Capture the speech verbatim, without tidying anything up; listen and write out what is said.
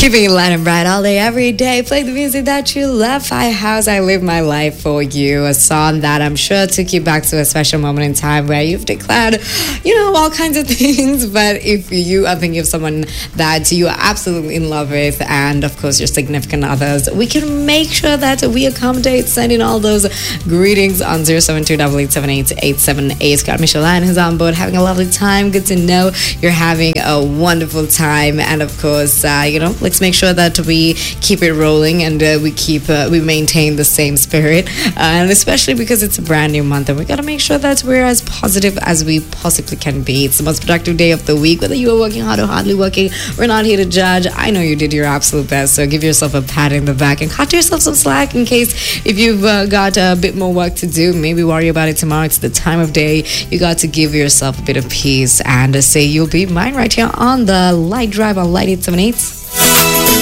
Keeping it light and bright all day, every day. Play the music that you love. Firehouse, I Live My Life For You. A song that I'm sure took you back to a special moment in time where you've declared, you know, all kinds of things. But if you are thinking of someone that you are absolutely in love with, and of course your significant others, we can make sure that we accommodate sending all those greetings on zero seven two eight eight seven eight eight seven eight. Got Micheline who's on board, having a lovely time. Good to know you're having a wonderful time. And of course, uh, you know, let's make sure that we keep it rolling and uh, we keep uh, we maintain the same spirit, uh, and especially because it's a brand new month and we got to make sure that we're as positive as we possibly can be. It's the most productive day of the week, whether you are working hard or hardly working. We're not here to judge. I know you did your absolute best, so give yourself a pat in the back and cut yourself some slack in case if you've uh, got a bit more work to do. Maybe worry about it tomorrow. It's the time of day you got to give yourself a bit of peace and uh, say you'll be mine right here on the Light Drive on Light eight seven eight.